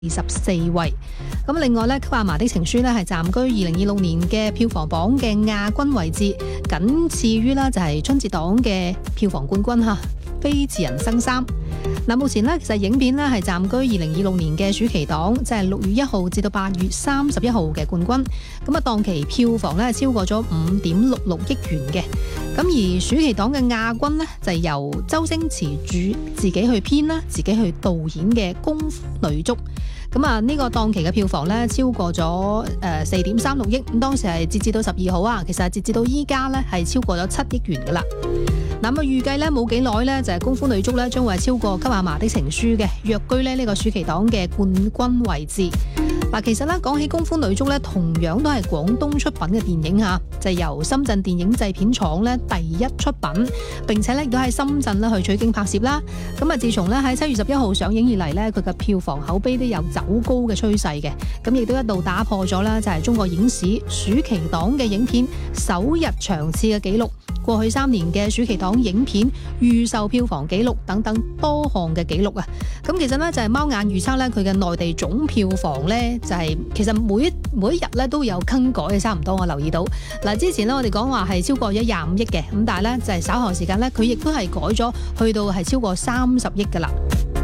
24位。咁另外咧，《給阿嫲的情書》咧係暫居2026年嘅票房榜嘅亞軍位置，僅次於啦就係春節檔嘅票房冠軍嚇《飛馳人生3》。嗱，目前咧其實影片咧係暫居2026年嘅暑期檔，即係6月1號至到8月31號嘅冠軍。咁啊，檔期票房咧超過咗5.66億元嘅。咁而暑期檔嘅亞軍呢，就係由周星馳自己去編啦，自己去導演嘅《功夫女足》。咁啊，呢個檔期嘅票房咧超過咗4.36億。咁當時係截至到12號啊，其實截至到依家咧係超過咗7億元噶啦。咁啊，預計咧冇幾耐咧就係《功夫女足》咧將會係超過《給阿嫲的情書》嘅，躍居咧呢個暑期檔嘅冠軍位置。嗱，其實咧講起《功夫女足》咧，同樣都係廣東出品嘅電影嚇，就係由深圳電影製片廠咧第一出品，並且咧亦都喺深圳咧去取經拍攝啦。咁啊，自從咧喺7月11號上映以嚟咧，佢嘅票房口碑都有走高嘅趨勢嘅。咁亦都一度打破咗啦，就係中國影史暑期檔嘅影片首日場次嘅紀錄。過去3年嘅暑期檔影片預售票房紀錄等等多項嘅紀錄啊！咁其實呢，就係貓眼預測咧，佢嘅內地總票房呢，就係其實每一日咧都有更改嘅，差唔多我留意到嗱。之前呢，我哋講話係超過咗25億嘅，咁但係呢，就係稍後時間呢，佢亦都係改咗去到係超過30億噶啦。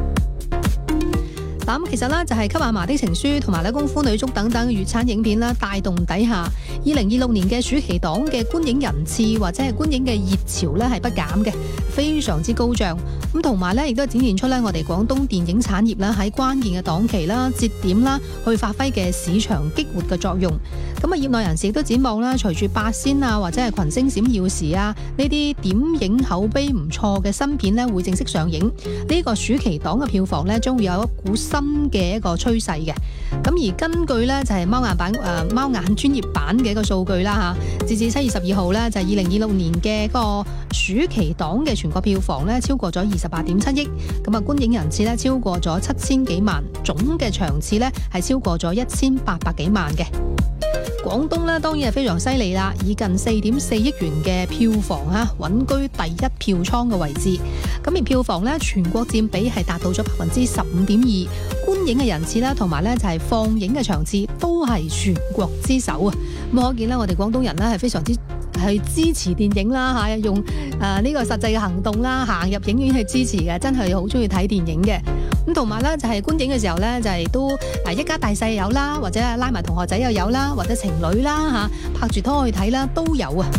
咁其實咧就係《給阿嫲的情書》同埋咧《功夫女足》等等粵產影片啦，帶動底下2026年嘅暑期檔嘅觀影人次或者係觀影嘅熱潮咧係不減嘅，非常之高漲。咁同埋咧亦都展現出咧我哋廣東電影產業啦喺關鍵嘅檔期啦、節點啦去發揮嘅市場激活嘅作用。咁啊，業內人士亦都展望啦，隨住八仙啊或者係群星閃耀時啊呢啲點映口碑唔錯嘅新片咧會正式上映，呢個暑期檔嘅票房咧將會有一股新嘅一個趨勢嘅。咁而根據咧就係貓眼專業版嘅一個數據啦嚇，截至7月12號咧就係2026年嘅個暑期檔嘅全國票房咧超過咗28.7億，咁啊觀影人次咧超過咗7000幾萬，總嘅場次咧係超過咗1800幾萬嘅。廣東咧當然係非常犀利啦，以近4.4億元嘅票房穩居第一票倉嘅位置。咁而票房咧全國佔比係達到咗15.2%，觀影嘅人次啦，同埋咧就係放映嘅場次都係全國之首啊！咁可見咧，我哋廣東人咧係非常之去支持電影啦嚇，用呢個實際嘅行動啦，行入影院去支持嘅，真係好中意睇電影嘅。咁同埋咧就係觀影嘅時候咧，就係都一家大細有啦，或者拉埋同學仔又有啦，或者情侶啦嚇，拍住拖去睇啦都有啊。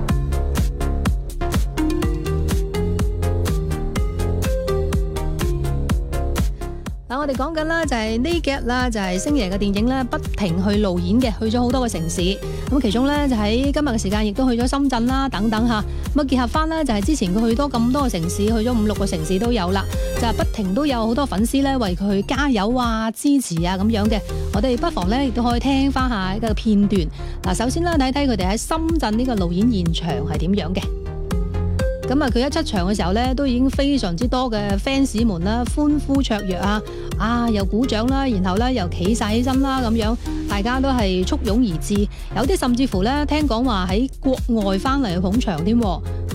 我哋講緊啦，就係呢幾日啦，就係星爺嘅電影咧，不停去路演嘅，去咗好多個城市。咁其中咧就喺今日嘅時間，亦都去咗深圳啦，等等嚇。咁啊結合翻咧，就係之前佢去多咁多個城市，去咗5-6個城市都有啦。就係不停都有好多粉絲咧為佢加油啊、支持啊咁樣嘅。我哋不妨咧亦都可以聽翻下一個片段。嗱，首先啦睇睇佢哋喺深圳呢個路演現場係點樣嘅。咁啊，佢一出場嘅時候咧，都已經非常之多嘅 fans 們啦，歡呼雀躍啊，又鼓掌啦，然後咧又企晒起身啦，咁樣大家都係簇擁而至，有啲甚至乎咧聽講話喺國外翻嚟去捧場添。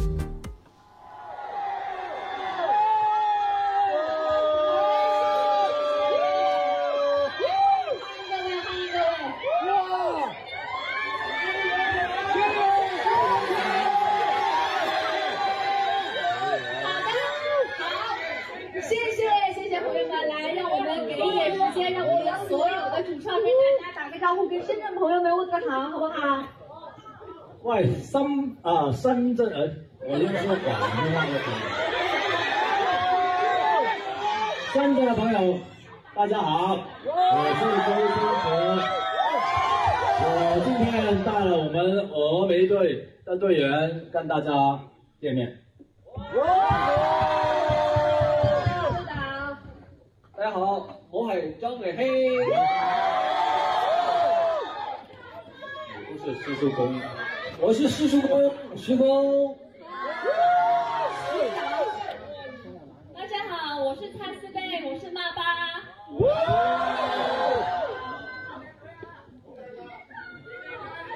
跟深圳朋友们问个好，好不好？ 喂，深圳人，我应该说广东话的深圳的朋友，大家好，我是周星驰。我今天带了我们峨眉队的队员跟大家见面。大家好，我係張藝興。不是师叔公，我是师叔公，徐公。 大家好，我是蔡思贝，我是妈爸。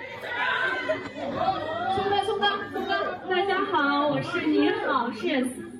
松哥，大家好，我是你好，是